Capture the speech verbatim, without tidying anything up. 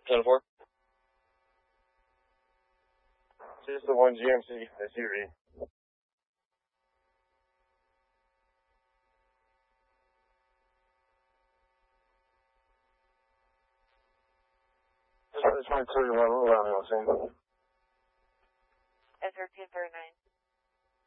ten four. Just the one G M C S U V. Just twenty-two, one around the scene. S thirteen thirty-nine.